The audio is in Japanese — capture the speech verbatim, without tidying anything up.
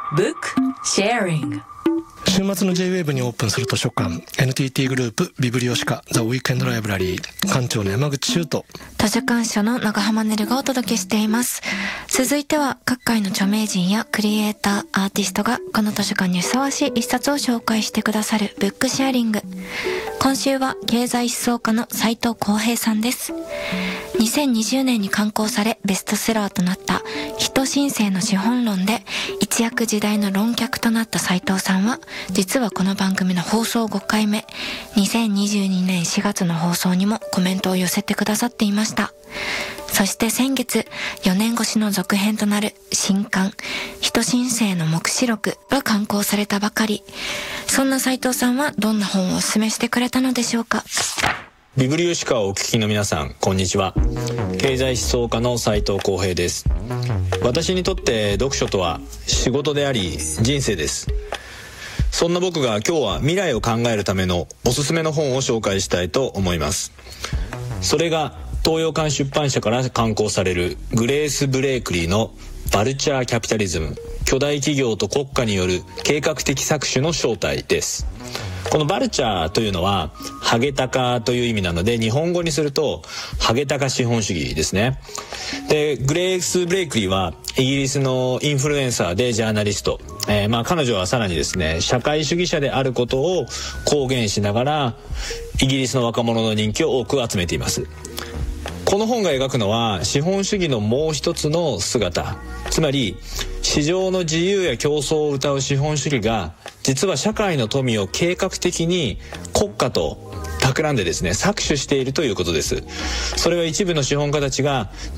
Book Sharing。 週末の ジェイウェーブ にオープンする図書館 エヌティーティー グループビブリオシカザ・ウィークエンド・ライブラリー館長の山口修斗、 図書館書の長浜ねるがお届けしています。続いては各界の著名人やクリエイター、アーティストがこの図書館にふさわしい一冊を紹介してくださるブックシェアリング。今週は経済思想家の斉藤浩平さんです。にせんにじゅうねんに刊行されベストセラーとなった人新世の資本論で一躍時代の論客となった斉藤さんは、実はこの番組の放送ごかいめ、にせんにじゅうにねんしがつの放送にもコメントを寄せてくださっていました。そして先月、よねんごしの続編となる新刊人新世の黙示録が刊行されたばかり。そんな斉藤さんはどんな本をお勧めしてくれたのでしょうか。 ビブリオシカをお聞きの皆さん、こんにちは。経済思想家の斉藤浩平です。私にとって読書とは仕事であり人生です。そんな僕が今日は未来を考えるためのおすすめの本を紹介したいと思います。それが東洋館出版社から刊行されるグレース・ブレイクリーのバルチャー・キャピタリズム、巨大企業と国家による計画的搾取の正体です。このバルチャーというのはハゲタカという意味なので、日本語にするとハゲタカ資本主義ですね。で、グレース・ブレイクリーはイギリスのインフルエンサーでジャーナリスト、えー、まあ彼女はさらにですね、社会主義者であることを公言しながらイギリスの若者の人気を多く集めています。この本が描くのは資本主義のもう一つの姿、つまり市場の自由や競争を謳う資本主義が実は社会の富を計画的に国家と企んでですね、搾取しているということです。それは一部の資本家たちが